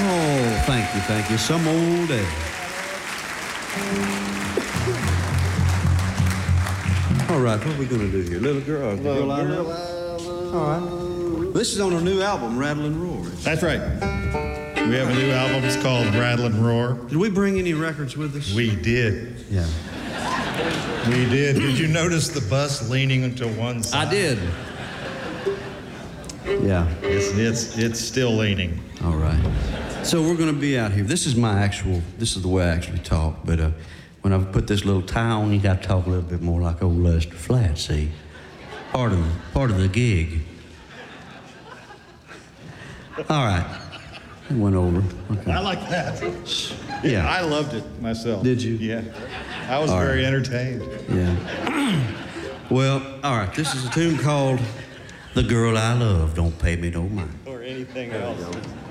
Oh, thank you. Some old day. All right, what are we going to do here? Little girl, the girl I love? All right. This is on our new album, Rattle and Roar. That's right. We have a new album. It's called Rattle and Roar. Did we bring any records with us? We did. Yeah. We did. Did you notice the bus leaning to one side? I did. Yeah. It's still leaning. All right. So we're going to be out here. This is the way I actually talk, but when I put this little tie on, you got to talk a little bit more like old Lester Flatt, see? Part of the gig. All right. It went over. Okay. I like that. Yeah. I loved it myself. Did you? Yeah. I was very entertained. Yeah. Well, all right. This is a tune called The Girl I Love Don't Pay Me No Mind. Or anything else.